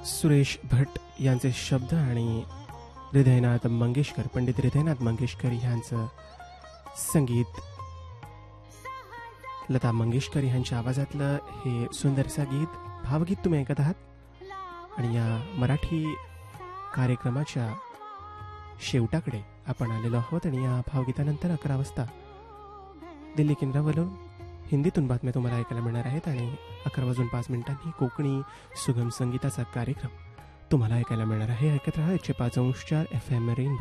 सुरेश भट यांचे शब्द आणि हृदयनाथ मंगेशकर, पंडित हृदयनाथ मंगेशकर यांचं संगीत, लता मंगेशकर यांच्या आवाजातलं हे सुंदरसं गीत, भावगीत तुम्ही ऐकत आहात. आणि या मराठी कार्यक्रमाच्या शेवटाकडे आपण आलेलो आहोत. आणि या भावगीतानंतर 11 वाजता दिल्ली केंद्रावरून हिंदीतून बातम्या तुम्हाला ऐकायला मिळणार आहेत. आणि 11:05 कोकणी सुगम संगीताचा कार्यक्रम तुम्हाला ऐकायला मिळणार आहे. ऐकत राहा 105.4 FM रेनबो.